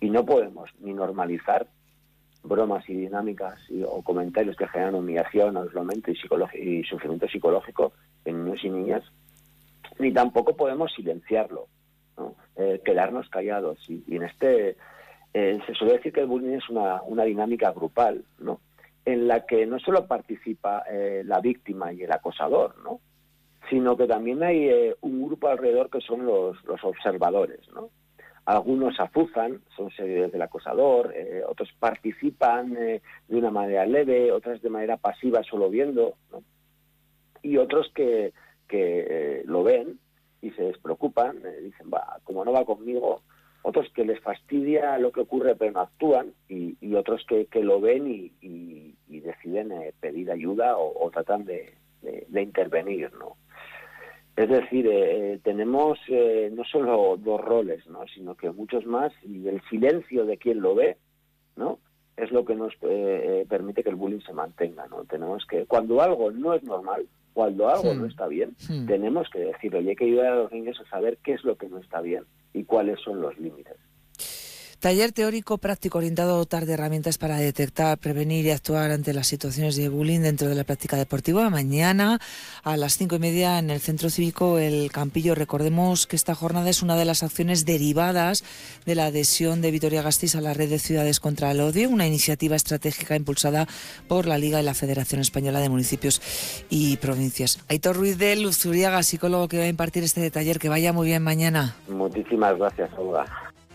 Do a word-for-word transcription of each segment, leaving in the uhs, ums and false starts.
Y no podemos ni normalizar bromas y dinámicas y, o comentarios que generan humillación, aislamiento y, y sufrimiento psicológico en niños y niñas, ni tampoco podemos silenciarlo, ¿no? Eh, quedarnos callados. Y, y en este eh, se suele decir que el bullying es una, una dinámica grupal, ¿no?, en la que no solo participa eh, la víctima y el acosador, ¿no?, sino que también hay eh, un grupo alrededor que son los, los observadores, ¿no? Algunos azuzan, son seguidores del acosador, eh, otros participan eh, de una manera leve, otras de manera pasiva, solo viendo, ¿no? Y otros que, que eh, lo ven y se despreocupan, eh, dicen, va, como no va conmigo. Otros que les fastidia lo que ocurre pero no actúan, y, y otros que, que lo ven y, y, y deciden eh, pedir ayuda o, o tratan de, de, de intervenir, ¿no? Es decir, eh, tenemos eh, no solo dos roles, ¿no?, sino que muchos más, y el silencio de quien lo ve, ¿no?, es lo que nos eh, permite que el bullying se mantenga, ¿no? Tenemos que, cuando algo no es normal, cuando algo sí. no está bien, sí. tenemos que decirlo, y hay que ayudar a los niños a saber qué es lo que no está bien y cuáles son los límites. Taller teórico práctico orientado a dotar de herramientas para detectar, prevenir y actuar ante las situaciones de bullying dentro de la práctica deportiva. Mañana a las cinco y media en el Centro Cívico El Campillo. Recordemos que esta jornada es una de las acciones derivadas de la adhesión de Vitoria-Gasteiz a la Red de Ciudades contra el Odio, una iniciativa estratégica impulsada por la Liga y la Federación Española de Municipios y Provincias. Aitor Ruiz de Luzuriaga, psicólogo que va a impartir este taller. Que vaya muy bien mañana. Muchísimas gracias, Olga.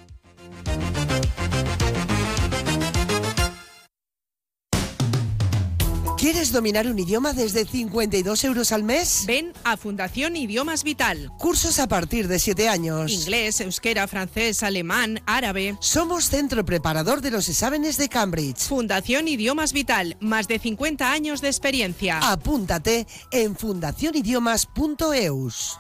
¿Quieres dominar un idioma desde cincuenta y dos euros al mes? Ven a Fundación Idiomas Vital. Cursos a partir de siete años. Inglés, euskera, francés, alemán, árabe. Somos centro preparador de los exámenes de Cambridge. Fundación Idiomas Vital, más de cincuenta años de experiencia. Apúntate en fundación idiomas punto e u s.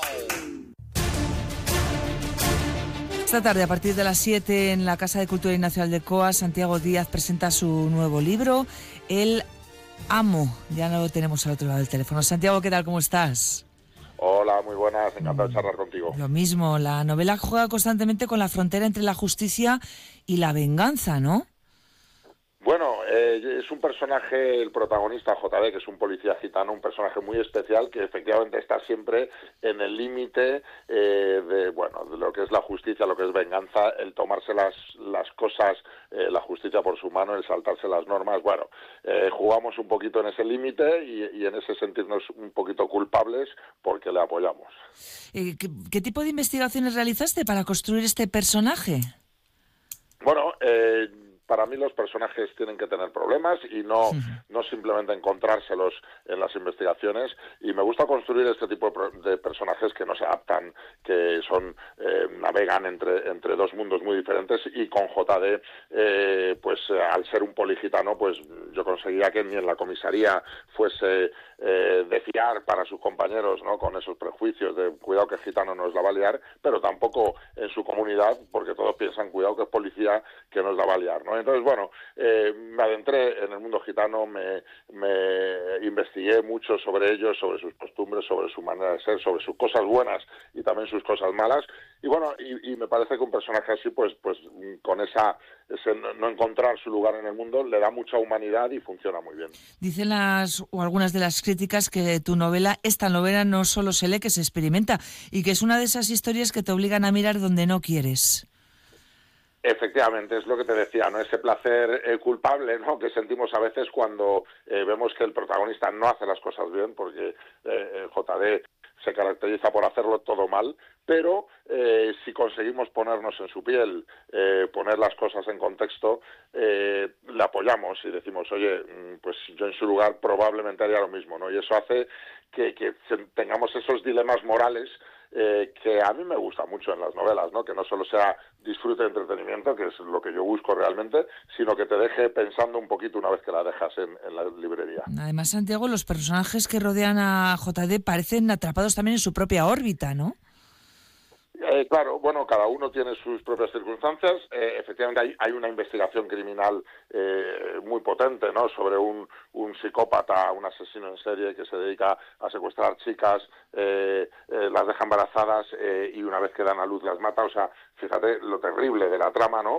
Esta tarde, a partir de las siete, en la Casa de Cultura y Nacional de Coa, Santiago Díaz presenta su nuevo libro, El Amo. Ya no lo tenemos al otro lado del teléfono. Santiago, ¿qué tal? ¿Cómo estás? Hola, muy buenas. Encantado de charlar contigo. Lo mismo. La novela juega constantemente con la frontera entre la justicia y la venganza, ¿no? Bueno, eh, es un personaje, el protagonista, J D, que es un policía gitano, un personaje muy especial que efectivamente está siempre en el límite eh, de, bueno, de lo que es la justicia, lo que es venganza, el tomarse las, las cosas, eh, la justicia por su mano, el saltarse las normas. Bueno, eh, jugamos un poquito en ese límite y, y en ese sentirnos un poquito culpables porque le apoyamos. Eh, ¿qué, ¿Qué tipo de investigaciones realizaste para construir este personaje? Bueno, eh... para mí los personajes tienen que tener problemas y no, no simplemente encontrárselos en las investigaciones, y me gusta construir este tipo de personajes que no se adaptan, que son eh, navegan entre, entre dos mundos muy diferentes, y con J D, eh, pues al ser un poligitano, pues yo conseguía que ni en la comisaría fuese eh, de fiar para sus compañeros, ¿no?, con esos prejuicios de cuidado que gitano nos la va a liar, pero tampoco en su comunidad, porque todos piensan cuidado que es policía que nos la va a liar, ¿no? Entonces, bueno, eh, me adentré en el mundo gitano, me, me investigué mucho sobre ellos, sobre sus costumbres, sobre su manera de ser, sobre sus cosas buenas y también sus cosas malas. Y bueno, y, y me parece que un personaje así, pues, pues con esa ese no encontrar su lugar en el mundo, le da mucha humanidad y funciona muy bien. Dicen las o algunas de las críticas que tu novela, esta novela no solo se lee, que se experimenta, y que es una de esas historias que te obligan a mirar donde no quieres. Efectivamente, es lo que te decía, ¿no? Ese placer eh, culpable, ¿no?, que sentimos a veces cuando eh, vemos que el protagonista no hace las cosas bien, porque eh, J D se caracteriza por hacerlo todo mal, pero eh, si conseguimos ponernos en su piel, eh, poner las cosas en contexto, eh, le apoyamos y decimos, oye, pues yo en su lugar probablemente haría lo mismo, ¿no? Y eso hace que, que tengamos esos dilemas morales eh, que a mí me gusta mucho en las novelas, ¿no? Que no solo sea disfrute de entretenimiento, que es lo que yo busco realmente, sino que te deje pensando un poquito una vez que la dejas en, en la librería. Además, Santiago, los personajes que rodean a J D parecen atrapados también en su propia órbita, ¿no? Eh, claro, bueno, cada uno tiene sus propias circunstancias. Eh, efectivamente hay, hay una investigación criminal eh, muy potente, ¿no?, sobre un, un psicópata, un asesino en serie que se dedica a secuestrar chicas, eh, eh, las deja embarazadas eh, y una vez que dan a luz las mata. O sea, fíjate lo terrible de la trama, ¿no?